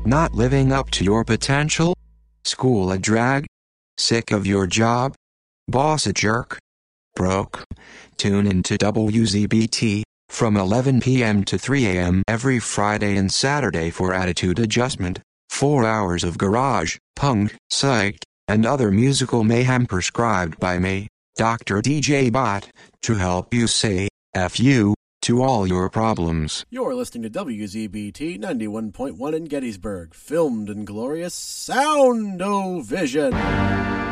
Not living up to your potential? School a drag? Sick of your job? Boss a jerk? Broke? Tune into WZBT from 11 p.m. to 3 a.m. every Friday and Saturday for Attitude Adjustment. 4 hours of garage, punk, psych, and other musical mayhem prescribed by me, Dr. DJ Bot, to help you say F you to all your problems. You're listening to WZBT 91.1 in Gettysburg, filmed in glorious Sound-O-Vision.